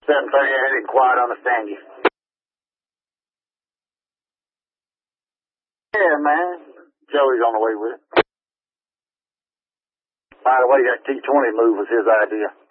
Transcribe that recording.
7:30, I didn't quite understand you. Yeah, man. Joey's on the way with it. By the way, that T-20 move was his idea.